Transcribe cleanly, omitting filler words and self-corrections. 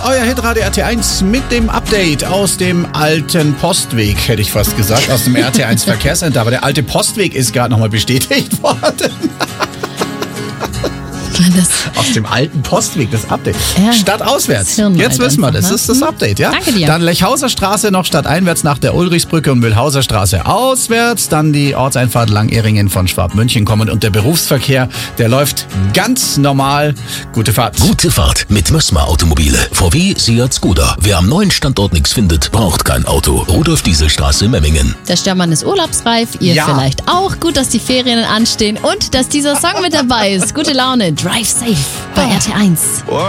euer Hitradio RT1 mit dem Update aus dem alten Postweg, hätte ich fast gesagt, aus dem RT1 Verkehrscenter. Aber der alte Postweg ist gerade nochmal bestätigt worden. Aus dem alten Postweg, das Update. Ja, stadtauswärts. Jetzt wissen wir, das ist das Update, ja? Danke dir. Dann Lechhauser Straße noch stadteinwärts nach der Ulrichsbrücke und Mühlhauser Straße auswärts. Dann die Ortseinfahrt Langeringen von Schwabmünchen kommen und der Berufsverkehr, der läuft ganz normal. Gute Fahrt. Gute Fahrt mit Mössmer Automobile. VW, Seat, Skoda. Wer am neuen Standort nichts findet, braucht kein Auto. Rudolf-Dieselstraße, Memmingen. Der Störmann ist urlaubsreif, ihr vielleicht auch. Gut, dass die Ferien anstehen und dass dieser Song mit dabei ist. Gute Laune. Drive safe bei RT1.